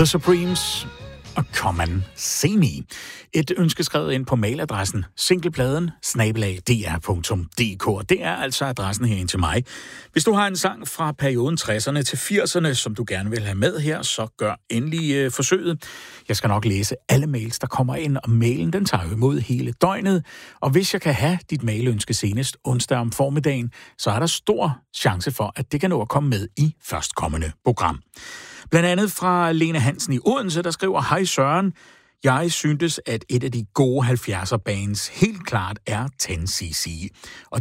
The Supremes og Come and See Me. Et ønske skrevet ind på mailadressen singlepladen@dr.dk. Det er altså adressen herind til mig. Hvis du har en sang fra perioden 60'erne til 80'erne, som du gerne vil have med her, så gør endelig forsøget. Jeg skal nok læse alle mails, der kommer ind, og mailen den tager jo imod hele døgnet. Og hvis jeg kan have dit mailønske senest onsdag om formiddagen, så er der stor chance for, at det kan nå at komme med i førstkommende program. Blandt andet fra Lene Hansen i Odense, der skriver: Hej Søren, jeg syntes, at et af de gode 70'er bands helt klart er 10cc. Og